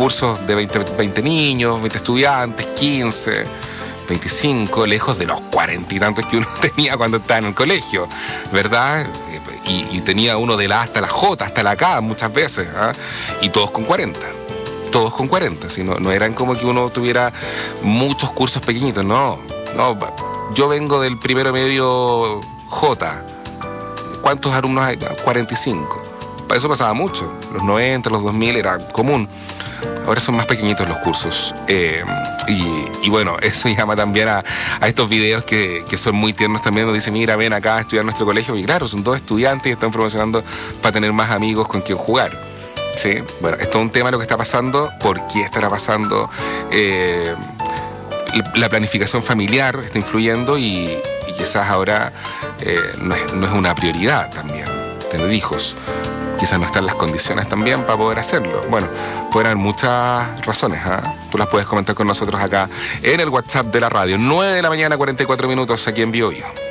cursos de 20 niños, 20 estudiantes, 15, 25, lejos de los 40 y tantos que uno tenía cuando estaba en el colegio, ¿verdad? Y tenía uno de la A hasta la J, hasta la K muchas veces, ¿eh? Y todos con 40. Todos con 40, ¿sí? No eran como que uno tuviera muchos cursos pequeñitos, no. Yo vengo del primero medio J. ¿Cuántos alumnos hay? 45. Para eso pasaba mucho. Los 90, los 2000 era común. Ahora son más pequeñitos los cursos. Y bueno, eso llama también a estos videos que son muy tiernos también. Nos dicen, mira, ven acá a estudiar nuestro colegio. Y claro, son todos estudiantes y están promocionando para tener más amigos con quien jugar. Sí, bueno, esto es un tema lo que está pasando. ¿Por qué estará pasando? La planificación familiar está influyendo y quizás ahora no es una prioridad también tener hijos. Quizás no están las condiciones también para poder hacerlo. Bueno, pueden haber muchas razones, ¿eh? Tú las puedes comentar con nosotros acá en el WhatsApp de la radio. 9 de la mañana, 44 minutos aquí en Bio Bio.